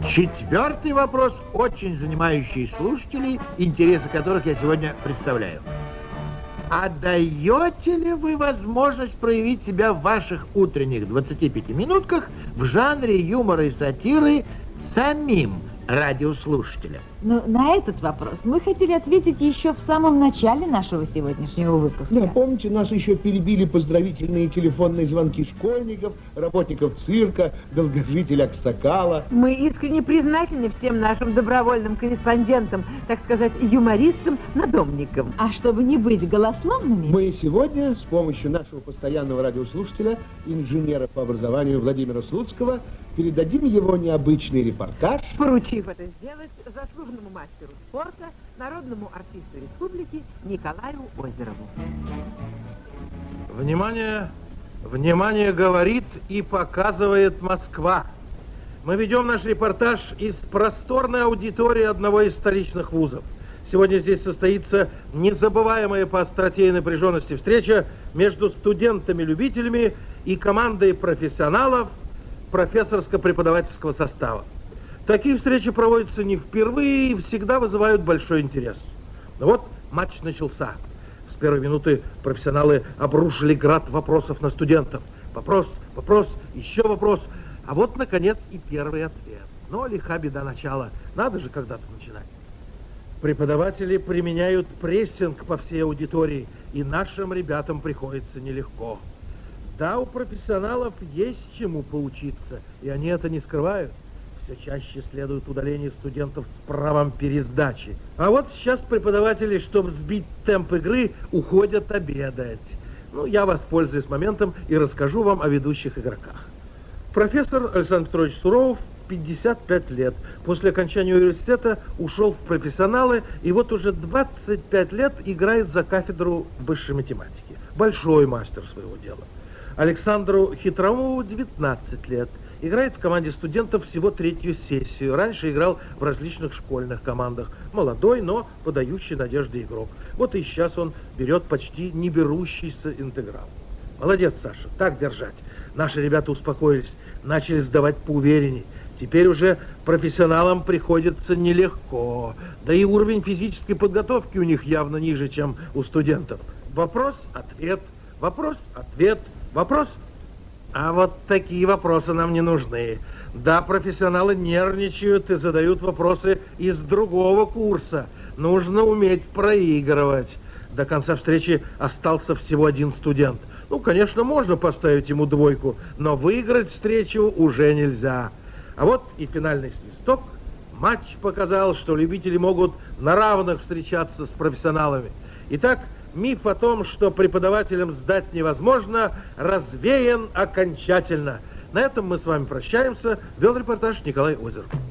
Четвертый вопрос, очень занимающий слушателей, интересы которых я сегодня представляю. А даете ли вы возможность проявить себя в ваших утренних 25 минутках в жанре юмора и сатиры самим радиослушателям? Но на этот вопрос мы хотели ответить еще в самом начале нашего сегодняшнего выпуска. Да, помните, нас еще перебили поздравительные телефонные звонки школьников, работников цирка, долгожителя Аксакала. Мы искренне признательны всем нашим добровольным корреспондентам, так сказать, юмористам, надомникам. А чтобы не быть голословными, Мы сегодня с помощью нашего постоянного радиослушателя, инженера по образованию Владимира Слуцкого, передадим его необычный репортаж, Поручив это сделать заслуженному мастеру спорта, народному артисту республики Николаю Озерову. Внимание! Внимание, говорит и показывает Москва. Мы ведем наш репортаж из просторной аудитории одного из столичных вузов. Сегодня здесь состоится незабываемая по остроте и напряженности встреча между студентами-любителями и командой профессионалов профессорско-преподавательского состава. Такие встречи проводятся не впервые и всегда вызывают большой интерес. Но вот матч начался. С первой минуты профессионалы обрушили град вопросов на студентов. Вопрос, вопрос, еще вопрос. А вот, наконец, и первый ответ. Но лиха беда начала. Надо же когда-то начинать. Преподаватели применяют прессинг по всей аудитории, и нашим ребятам приходится нелегко. Да, у профессионалов есть чему поучиться, и они это не скрывают. Все чаще следует удаление студентов с правом пересдачи. А вот сейчас преподаватели, чтобы сбить темп игры, уходят обедать. Ну, я воспользуюсь моментом и расскажу вам о ведущих игроках. Профессор Александр Петрович Суровов, 55 лет. После окончания университета ушел в профессионалы, и вот уже 25 лет играет за кафедру высшей математики. Большой мастер своего дела. Александру Хитромову 19 лет. Играет в команде студентов всего 3-ю сессию. Раньше играл в различных школьных командах. Молодой, но подающий надежды игрок. Вот и сейчас он берет почти не берущийся интеграл. Молодец, Саша, так держать. Наши ребята успокоились, начали сдавать поуверенней. Теперь уже профессионалам приходится нелегко. Да и уровень физической подготовки у них явно ниже, чем у студентов. Вопрос-ответ, вопрос-ответ, вопрос. А вот такие вопросы нам не нужны. Да, профессионалы нервничают и задают вопросы из другого курса. Нужно уметь проигрывать. До конца встречи остался всего один студент. Ну, конечно, можно поставить ему двойку, но выиграть встречу уже нельзя. А вот и финальный свисток. Матч показал, что любители могут на равных встречаться с профессионалами. Итак, миф о том, что преподавателям сдать невозможно, развеян окончательно. На этом мы с вами прощаемся. Вел репортаж Николай Озеров.